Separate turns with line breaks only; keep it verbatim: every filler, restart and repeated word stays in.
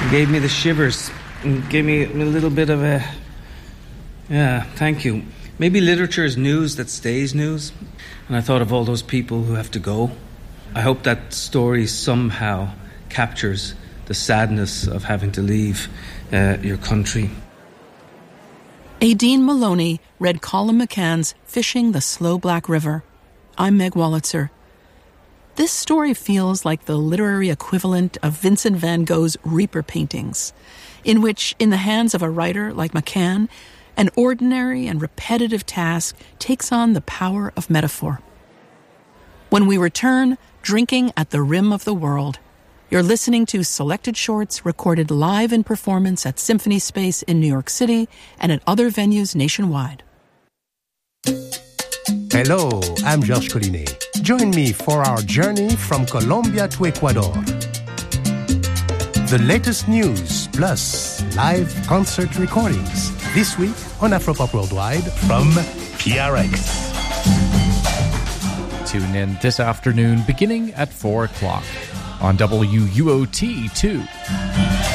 It gave me the shivers. It gave me a little bit of a... Yeah, thank you. Maybe literature is news that stays news. And I thought of all those people who have to go. I hope that story somehow captures the sadness of having to leave uh, your country.
Aideen Maloney read Colin McCann's Fishing the Slow Black River. I'm Meg Wolitzer. This story feels like the literary equivalent of Vincent van Gogh's Reaper paintings, in which, in the hands of a writer like McCann, an ordinary and repetitive task takes on the power of metaphor. When we return, drinking at the rim of the world. You're listening to selected shorts recorded live in performance at Symphony Space in New York City and at other venues nationwide.
Hello, I'm Georges Collinet. Join me for our journey from Colombia to Ecuador. The latest news, plus live concert recordings. This week on Afropop Worldwide from P R X.
Tune in this afternoon beginning at four o'clock on W U O T two.